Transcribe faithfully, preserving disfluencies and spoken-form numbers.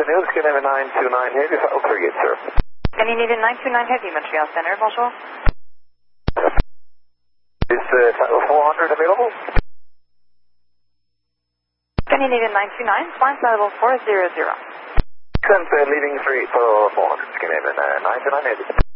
Neil, Skydiver nine two nine Heavy, Final Frigate, sir. And you need a nine two nine Heavy, Montreal Center, bonjour. Is uh, Title four hundred available? And you need a nine two nine, flight level four zero zero. Sent uh, leading three for four hundred, Skydiver uh, nine two nine Heavy.